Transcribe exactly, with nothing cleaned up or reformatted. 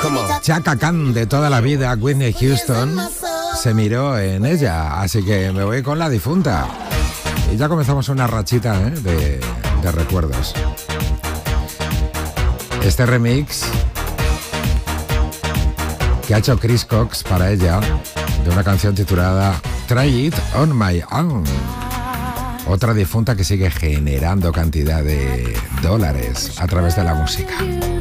Chaka Khan de toda la vida, Whitney Houston, se miró en ella, así que me voy con la difunta. Y ya comenzamos una rachita ¿eh? de, de recuerdos. Este remix que ha hecho Chris Cox para ella, de una canción titulada Try It On My Own. Otra difunta que sigue generando cantidad de dólares a través de la música.